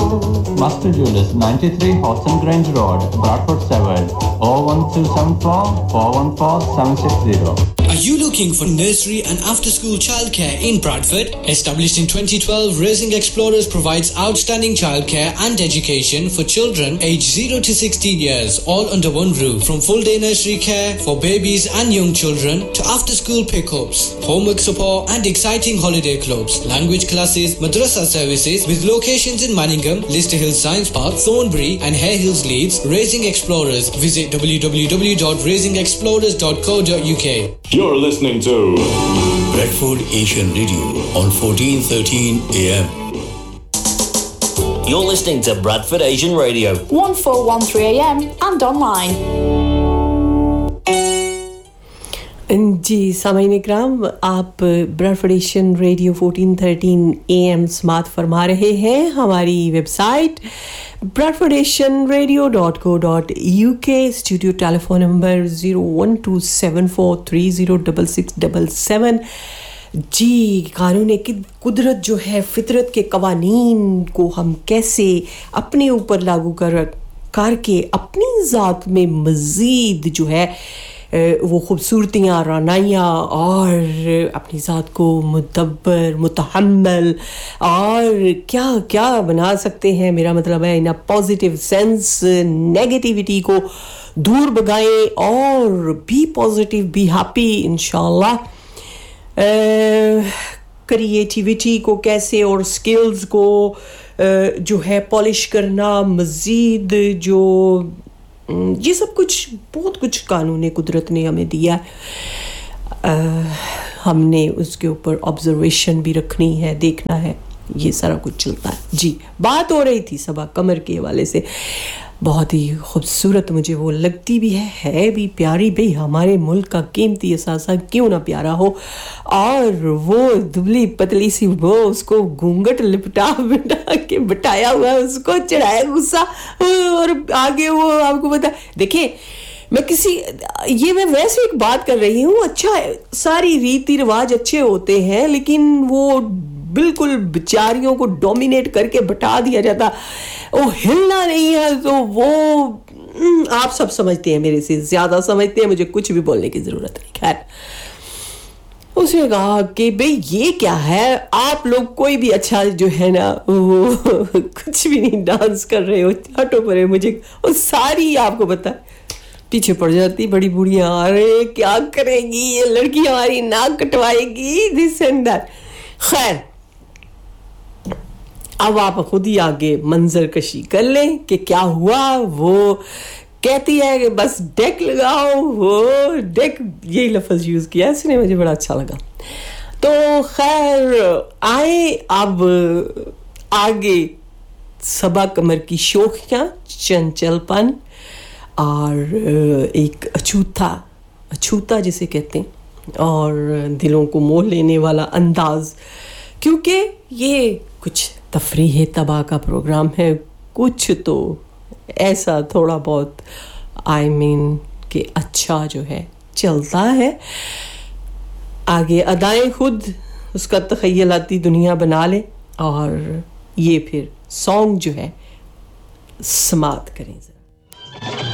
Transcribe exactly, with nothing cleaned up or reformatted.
Master Jewelers, ninety-three Hodson Grange Road, Bradford seven, oh one two seven four, four one four, seven six zero. Are you looking for nursery and after-school childcare in Bradford? Established in twenty twelve, Raising Explorers provides outstanding childcare and education for children aged zero to sixteen years, all under one roof. From full-day nursery care for babies and young children to after-school pickups, homework support and exciting holiday clubs, language classes, madrasa services with locations in Manningham, Lister Hill Science Park, Thornbury and Hare Hills, Leeds. Raising Explorers. Visit w w w dot raising explorers dot co dot u k. You're listening to Bradford Asian Radio on fourteen thirteen A M. You're listening to Bradford Asian Radio, fourteen thirteen A M and online. जी सामईन इकराम, आप Bradford Asian radio fourteen thirteen A M समात फरमा रहे हैं. हमारी website Bradford Asian radio dot co dot U के. Studio telephone number zero one two seven four three zero six six seven seven. जी, कानून कुदरत जो है, फितरत के कवानीन को हम कैसे अपने ऊपर लागू कर करके अपनी ज़ात में मज़ीद जो है वो खूबसूरतियाँ, रानाइयाँ और अपनी ज़ात को मुदब्बर, मुतहम्मल और क्या क्या बना सकते हैं. मेरा मतलब है इन अ पॉजिटिव सेंस, नेगेटिविटी को दूर भगाएं और बी पॉजिटिव, बी हैप्पी इंशाल्लाह. क्रिएटिविटी को कैसे और स्किल्स को जो है पॉलिश करना, मज़ीद जो ये सब कुछ, बहुत कुछ कानून कुदरत ने हमें दिया. आ, हमने उसके ऊपर ऑब्जर्वेशन भी रखनी है, देखना है, ये सारा कुछ चलता है. जी, बात हो रही थी सबा कमर के हवाले से. बहुत ही खूबसूरत मुझे वो लगती भी है, है भी प्यारी. भाई हमारे मुल्क का कीमती असासा क्यों ना प्यारा हो. और वो दुबली पतली सी वो, उसको घूंघट लिपटा बिटा के बिठाया हुआ है, उसको चढ़ाया गुस्सा, और आगे वो आपको पता. देखिए, मैं किसी ये मैं वैसे एक बात कर रही हूँ. अच्छा, सारी रीति रिवाज अच्छे होते हैं, लेकिन वो बिल्कुल बेचारियों को डोमिनेट करके बिठा दिया जाता, वो हिलना नहीं है. तो वो आप सब समझते हैं, मेरे से ज़्यादा समझते हैं, मुझे कुछ भी बोलने की ज़रूरत नहीं. खैर, उसने कहा कि भाई ये क्या है, आप लोग कोई भी अच्छा जो है ना वो कुछ भी नहीं डांस कर रहे हो, हटो परे. मुझे वो सारी आपको पता है पीछे पड़ जाती बड़ी बूढ़ियाँ, अरे क्या करेगी ये लड़की, हमारी नाक कटवाएगी, दिस एंड दैट. खैर, अब आप खुद ही आगे मंजर कशी कर लें कि क्या हुआ. वो कहती है कि बस डेक लगाओ, वो डेक, यही लफ्ज़ यूज़ किया इसने, मुझे बड़ा अच्छा लगा. तो खैर आए अब आगे सबा कमर की शोखियाँ, चंचलपन और एक अछूता अछूता जिसे कहते हैं, और दिलों को मोह लेने वाला अंदाज. क्योंकि ये कुछ तफरीह तबाह का प्रोग्राम है, कुछ तो ऐसा थोड़ा बहुत आई मीन कि अच्छा जो है चलता है. आगे अदाएं खुद उसका तख़य्युलाती दुनिया बना ले, और ये फिर सॉन्ग जो है समात करें.